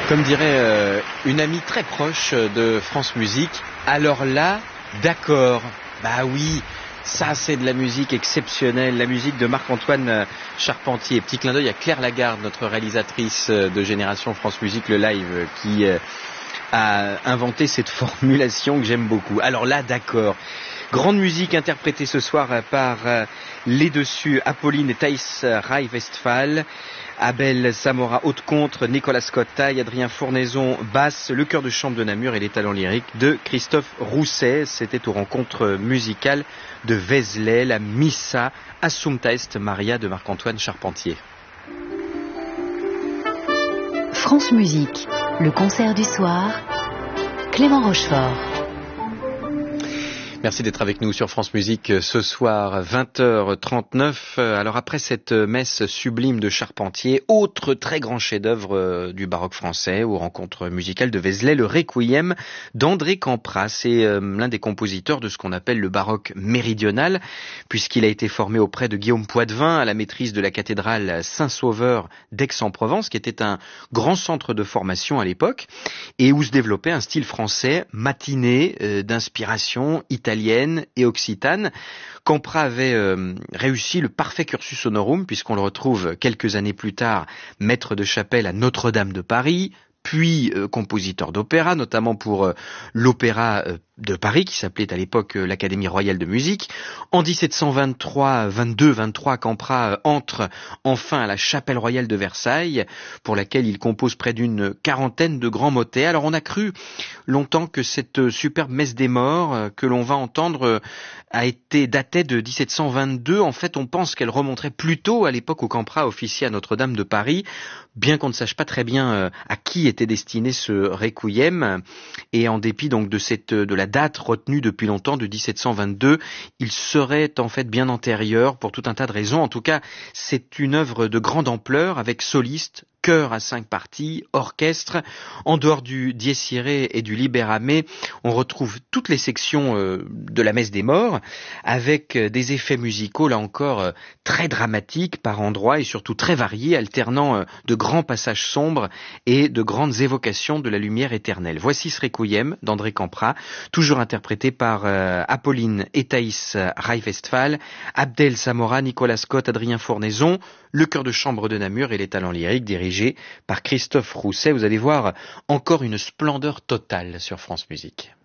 Comme dirait une amie très proche de France Musique, alors là, d'accord, bah oui, ça c'est de la musique exceptionnelle, la musique de Marc-Antoine Charpentier. Petit clin d'œil à Claire Lagarde, notre réalisatrice de Génération France Musique, le live, qui a inventé cette formulation que j'aime beaucoup. Alors là, d'accord. Grande musique interprétée ce soir par les dessus Apolline et Thaïs Rai-Westphal, Abel Samora haute contre, Nicolas Scott taille, Adrien Fournaison basse, le chœur de chambre de Namur et les talents lyriques de Christophe Rousset. C'était aux rencontres musicales de Vézelay, la Missa Assumpta Est Maria de Marc-Antoine Charpentier. France Musique, le concert du soir, Clément Rochefort. Merci d'être avec nous sur France Musique ce soir, 20h39. Alors après cette messe sublime de Charpentier, autre très grand chef-d'œuvre du baroque français, aux rencontres musicales de Vézelay, le Requiem d'André Campra. C'est l'un des compositeurs de ce qu'on appelle le baroque méridional, puisqu'il a été formé auprès de Guillaume Poitvin à la maîtrise de la cathédrale Saint-Sauveur d'Aix-en-Provence, qui était un grand centre de formation à l'époque, et où se développait un style français matiné d'inspiration italienne et occitane. Campra avait réussi le parfait cursus honorum, puisqu'on le retrouve quelques années plus tard maître de chapelle à Notre-Dame de Paris, puis compositeur d'opéra, notamment pour l'opéra de Paris, qui s'appelait à l'époque l'Académie royale de musique. En 1723, Campra entre enfin à la chapelle royale de Versailles, pour laquelle il compose près d'une quarantaine de grands motets. Alors on a cru longtemps que cette superbe messe des morts que l'on va entendre datait de 1722. En fait, on pense qu'elle remonterait plutôt à l'époque où Campra officiait à Notre-Dame de Paris, bien qu'on ne sache pas très bien à qui était destiné ce requiem. Et en dépit donc de la date retenue depuis longtemps de 1722, il serait en fait bien antérieur pour tout un tas de raisons. En tout cas, c'est une œuvre de grande ampleur avec solistes, chœur à 5 parties, orchestre. En dehors du Dies Irae et du Libérame, on retrouve toutes les sections de la messe des morts, avec des effets musicaux, là encore, très dramatiques par endroits et surtout très variés, alternant de grands passages sombres et de grandes évocations de la lumière éternelle. Voici ce Requiem d'André Campra, toujours interprété par Apolline et Thaïs Rai-Westphal, Abdel Samora, Nicolas Scott, Adrien Fournaison, le chœur de chambre de Namur et les talents lyriques dirigés par Christophe Rousset. Vous allez voir encore une splendeur totale sur France Musique.